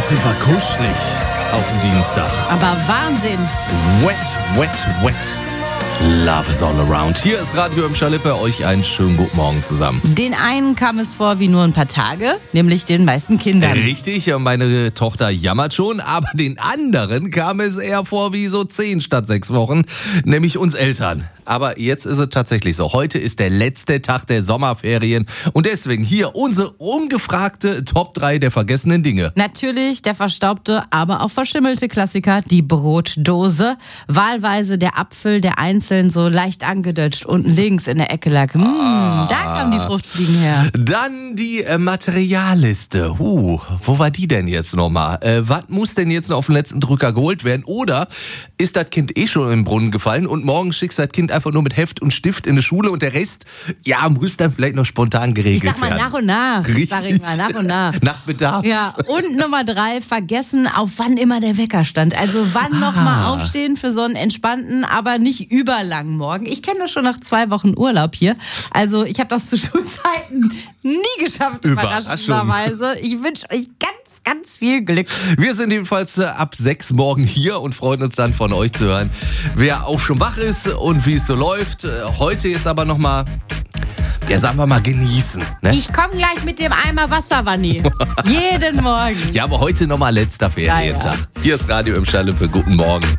sind wir kuschelig auf dem Dienstag. Aber Wahnsinn. Wet, wet, wet. Love is all around. Hier ist Radio im Schalippe. Euch einen schönen guten Morgen zusammen. Den einen kam es vor wie nur ein paar Tage, nämlich den meisten Kindern. Richtig, meine Tochter jammert schon, aber den anderen kam es eher vor wie so 10 statt 6 Wochen, nämlich uns Eltern. Aber jetzt ist es tatsächlich so. Heute ist der letzte Tag der Sommerferien und deswegen hier unsere ungefragte Top 3 der vergessenen Dinge. Natürlich der verstaubte, aber auch verschimmelte Klassiker, die Brotdose. Wahlweise der Apfel, der einzeln so leicht angedutscht unten links in der Ecke lag. Da kamen die Fruchtfliegen her. Dann die Materialliste. Wo war die denn jetzt nochmal? Was muss denn jetzt noch auf den letzten Drücker geholt werden? Oder ist das Kind schon in den Brunnen gefallen und morgen schickst das Kind einfach nur mit Heft und Stift in die Schule und der Rest, muss dann vielleicht noch spontan geregelt werden. Ich sag mal nach und nach. Richtig. Sag ich mal, nach und nach. Nach Bedarf. Ja, und Nummer 3, vergessen, auf wann immer der Wecker stand. Also wann noch mal aufstehen für so einen entspannten, aber nicht überlangen Morgen. Ich kenne das schon nach 2 Wochen Urlaub hier. Also ich habe das zu Schulzeiten nie geschafft, überraschenderweise. Ich wünsche euch ganz viel Glück. Wir sind jedenfalls ab 6 morgen hier und freuen uns dann von euch zu hören, wer auch schon wach ist und wie es so läuft. Heute jetzt aber nochmal, sagen wir mal, genießen. Ne? Ich komme gleich mit dem Eimer Wasser, Vanni. Jeden Morgen. Ja, aber heute nochmal letzter Ferientag. Ja. Hier ist Radio im Schalippe. Guten Morgen.